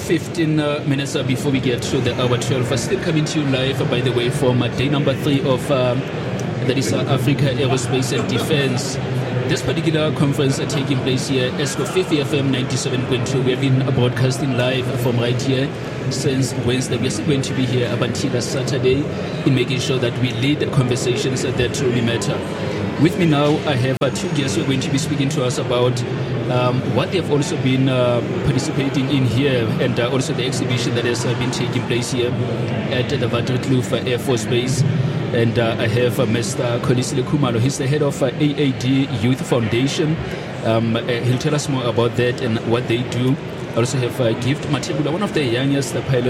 15 minutes before we get to the hour 12. Still coming to you live, by the way, from day number 3 of that is Africa Aerospace and Defense. This particular conference taking place here at ESCO 50 FM 97.2. We have been broadcasting live from right here since Wednesday. We are still going to be here up until Saturday in making sure that we lead conversations that truly matter. With me now, I have two guests who are going to be speaking to us about what they have also been participating in here, and also the exhibition that has been taking place here at the Waterkloof Air Force Base. And I have Mr. Kholisile Khumalo. He's the head of AAD Youth Foundation. He'll tell us more about that and what they do. I also have Gift Matebula, one of the youngest pilots